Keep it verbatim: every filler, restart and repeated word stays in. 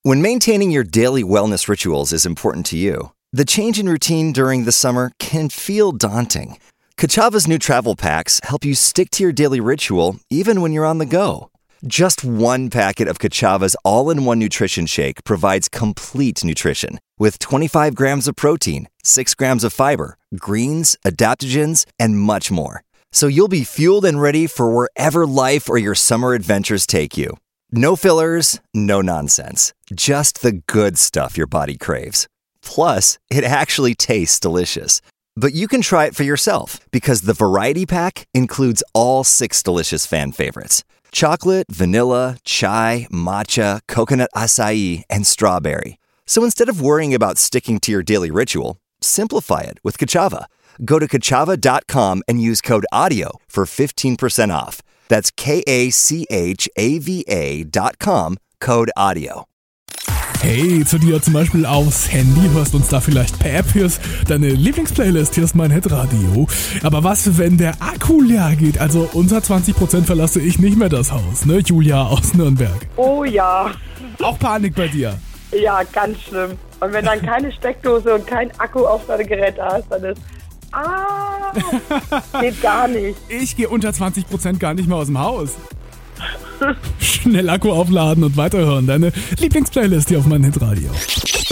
When maintaining your daily wellness rituals is important to you, the change in routine during the summer can feel daunting. Ka'Chava's new travel packs help you stick to your daily ritual even when you're on the go. Just one packet of Ka'Chava's all-in-one nutrition shake provides complete nutrition with twenty-five grams of protein, six grams of fiber, greens, adaptogens, and much more. So you'll be fueled and ready for wherever life or your summer adventures take you. No fillers, no nonsense. Just the good stuff your body craves. Plus, it actually tastes delicious. But you can try it for yourself because the Variety Pack includes all six delicious fan favorites. Chocolate, vanilla, chai, matcha, coconut acai, and strawberry. So instead of worrying about sticking to your daily ritual, simplify it with Ka'Chava. Go to kachava dot com and use code AUDIO for fifteen percent off. That's K A C H A V A dot com, Code AUDIO. Hey, zu dir zum Beispiel aufs Handy, hörst uns da vielleicht per App, hörst deine Lieblingsplaylist, hier ist mein Hitradio. Aber was, wenn der Akku leer geht? Also unter zwanzig Prozent verlasse ich nicht mehr das Haus, ne? Julia aus Nürnberg. Oh ja. Auch Panik bei dir? Ja, ganz schlimm. Und wenn dann keine Steckdose und kein Akku-Aufladegerät da ist, dann ist Ah, geht gar nicht. Ich gehe unter zwanzig Prozent gar nicht mehr aus dem Haus. Schnell Akku aufladen und weiterhören. Deine Lieblingsplaylist hier auf mein Hitradio.